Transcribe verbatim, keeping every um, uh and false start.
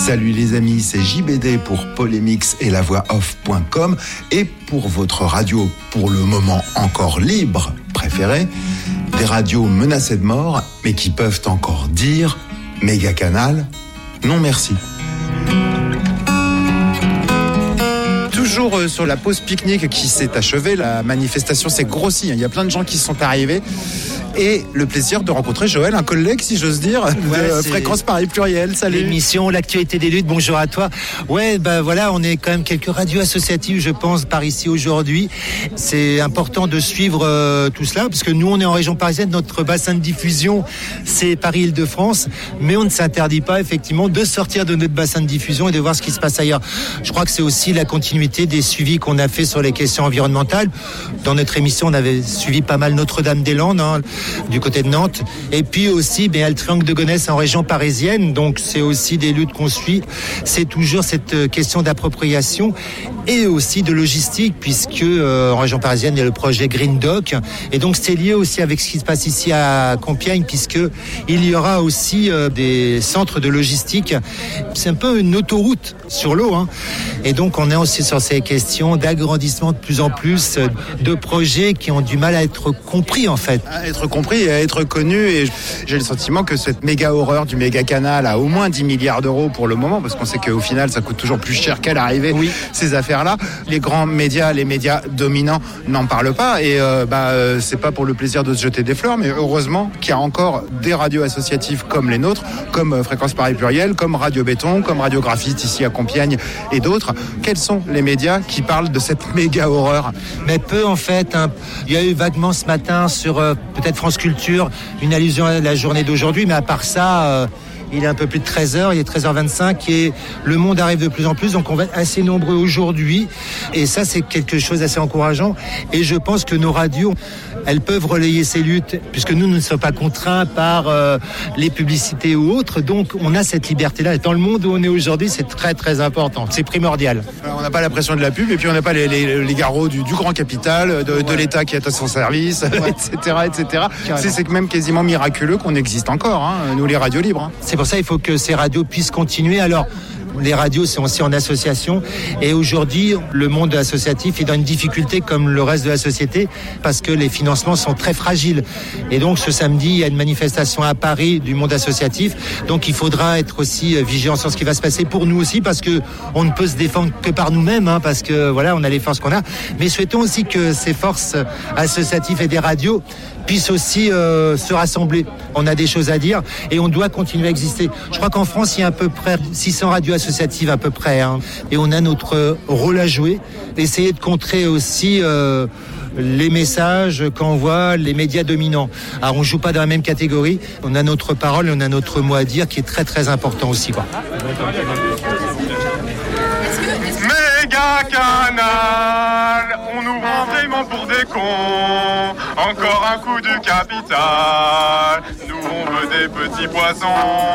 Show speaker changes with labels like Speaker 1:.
Speaker 1: Salut les amis, c'est J B D pour Polémix et la voix off point com et pour votre radio, pour le moment encore libre, préférée, des radios menacées de mort, mais qui peuvent encore dire méga canal, non merci. Toujours sur la pause pique-nique qui s'est achevée, la manifestation s'est grossie, il y a plein de gens qui sont arrivés. Et le plaisir de rencontrer Joël, un collègue, si j'ose dire, ouais, de Fréquence Paris Pluriel. Salut.
Speaker 2: L'émission, l'actualité des luttes, bonjour à toi. Ouais, ben voilà, on est quand même quelques radios associatives, je pense, par ici aujourd'hui. C'est important de suivre euh, tout cela, parce que nous, on est en région parisienne, notre bassin de diffusion, c'est Paris-Île-de-France, mais on ne s'interdit pas, effectivement, de sortir de notre bassin de diffusion et de voir ce qui se passe ailleurs. Je crois que c'est aussi la continuité des suivis qu'on a fait sur les questions environnementales. Dans notre émission, on avait suivi pas mal Notre-Dame-des-Landes, hein, du côté de Nantes, et puis aussi ben, le triangle de Gonesse en région parisienne, donc c'est aussi des luttes qu'on suit, c'est toujours cette question d'appropriation et aussi de logistique, puisque euh, en région parisienne il y a le projet Green Dock, et donc c'est lié aussi avec ce qui se passe ici à Compiègne, puisque il y aura aussi euh, des centres de logistique, c'est un peu une autoroute sur l'eau, hein. Et donc on est aussi sur ces questions d'agrandissement de plus en plus euh, de projets qui ont du mal à être compris en fait.
Speaker 1: À être compris et à être connu, et j'ai le sentiment que cette méga horreur du méga canal a au moins dix milliards d'euros pour le moment, parce qu'on sait qu'au final ça coûte toujours plus cher qu'à l'arrivée, oui, ces affaires-là. Les grands médias, les médias dominants n'en parlent pas, et euh, bah, euh, c'est pas pour le plaisir de se jeter des fleurs, mais heureusement qu'il y a encore des radios associatives comme les nôtres, comme euh, Fréquence Paris Pluriel, comme Radio Béton, comme Radio Graphiste ici à Compiègne et d'autres. Quels sont les médias qui parlent de cette méga horreur?
Speaker 2: Mais peu en fait, hein. Il y a eu vaguement ce matin sur euh, peut-être France Culture, une allusion à la journée d'aujourd'hui, mais à part ça, euh, il est un peu plus de treize heures, il est treize heures vingt-cinq et le monde arrive de plus en plus, donc on va être assez nombreux aujourd'hui, et ça c'est quelque chose d'assez encourageant, et je pense que nos radios, elles peuvent relayer ces luttes, puisque nous, nous ne sommes pas contraints par euh, les publicités ou autres, donc on a cette liberté-là, et dans le monde où on est aujourd'hui, c'est très très important, c'est primordial.
Speaker 1: Alors, on n'a pas la pression de la pub, et puis on n'a pas les, les, les garrots du, du grand capital, de, ouais. de l'État qui est à son service, ouais. et cetera, et cetera. C'est, c'est même quasiment miraculeux qu'on existe encore, hein, nous les radios libres. Hein.
Speaker 2: C'est pour ça qu'il faut que ces radios puissent continuer. Alors, les radios sont aussi en association, et aujourd'hui le monde associatif est dans une difficulté comme le reste de la société, parce que les financements sont très fragiles, et donc ce samedi il y a une manifestation à Paris du monde associatif, donc il faudra être aussi vigilant sur ce qui va se passer pour nous aussi, parce que on ne peut se défendre que par nous-mêmes, hein, parce que voilà, on a les forces qu'on a, mais souhaitons aussi que ces forces associatives et des radios puissent aussi euh, se rassembler. On a des choses à dire et on doit continuer à exister. Je crois qu'en France, il y a à peu près six cents radios associatives à peu près, hein, et on a notre rôle à jouer. Essayer de contrer aussi euh, les messages qu'envoient les médias dominants. Alors on joue pas dans la même catégorie, on a notre parole et on a notre mot à dire qui est très très important aussi, quoi.
Speaker 3: Méga canal, on nous prend vraiment pour des cons. Encore un coup du capital, nous on veut des petits poissons.